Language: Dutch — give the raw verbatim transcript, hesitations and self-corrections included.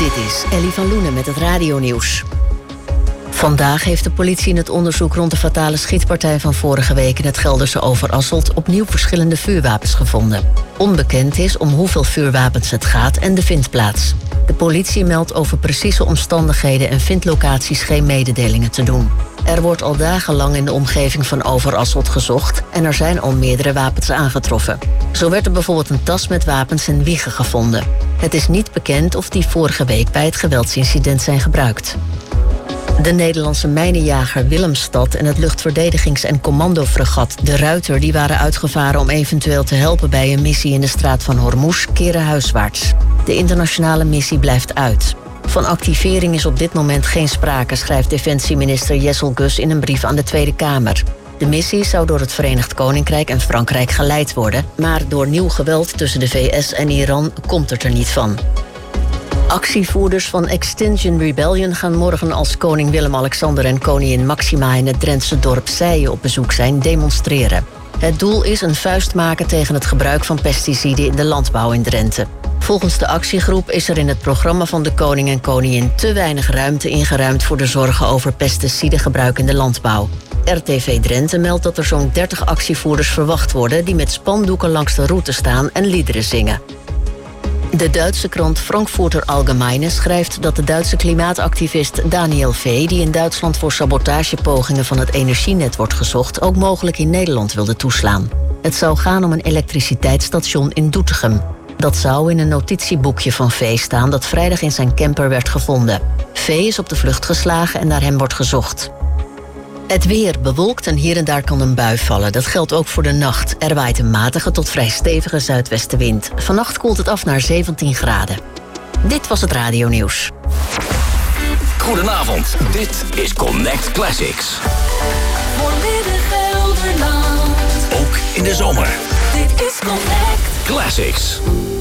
Dit is Ellie van Loenen met het radionieuws. Vandaag heeft de politie in het onderzoek rond de fatale schietpartij van vorige week in het Gelderse Overasselt opnieuw verschillende vuurwapens gevonden. Onbekend is om hoeveel vuurwapens het gaat en de vindplaats. De politie meldt over precieze omstandigheden en vindt locaties geen mededelingen te doen. Er wordt al dagenlang in de omgeving van Overasselt gezocht en er zijn al meerdere wapens aangetroffen. Zo werd er bijvoorbeeld een tas met wapens en wiegen gevonden. Het is niet bekend of die vorige week bij het geweldsincident zijn gebruikt. De Nederlandse mijnenjager Willemstad en het luchtverdedigings- en commandofregat De Ruiter, die waren uitgevaren om eventueel te helpen bij een missie in de straat van Hormuz, keren huiswaarts. De internationale missie blijft uit. Van activering is op dit moment geen sprake, schrijft defensieminister Jessel Gus in een brief aan de Tweede Kamer. De missie zou door het Verenigd Koninkrijk en Frankrijk geleid worden, maar door nieuw geweld tussen de V S en Iran komt het er niet van. Actievoerders van Extinction Rebellion gaan morgen als koning Willem-Alexander en koningin Maxima in het Drentse dorp Sijen op bezoek zijn demonstreren. Het doel is een vuist maken tegen het gebruik van pesticiden in de landbouw in Drenthe. Volgens de actiegroep is er in het programma van de koning en koningin te weinig ruimte ingeruimd voor de zorgen over pesticidengebruik in de landbouw. R T V Drenthe meldt dat er zo'n dertig actievoerders verwacht worden die met spandoeken langs de route staan en liederen zingen. De Duitse krant Frankfurter Allgemeine schrijft dat de Duitse klimaatactivist Daniel V., die in Duitsland voor sabotagepogingen van het energienet wordt gezocht, ook mogelijk in Nederland wilde toeslaan. Het zou gaan om een elektriciteitsstation in Doetinchem. Dat zou in een notitieboekje van V. staan dat vrijdag in zijn camper werd gevonden. V. is op de vlucht geslagen en naar hem wordt gezocht. Het weer bewolkt en hier en daar kan een bui vallen. Dat geldt ook voor de nacht. Er waait een matige tot vrij stevige zuidwestenwind. Vannacht koelt het af naar zeventien graden. Dit was het radionieuws. Goedenavond, dit is Connect Classics. Voor Midden-Gelderland. Ook in de zomer. Dit is Connect Classics.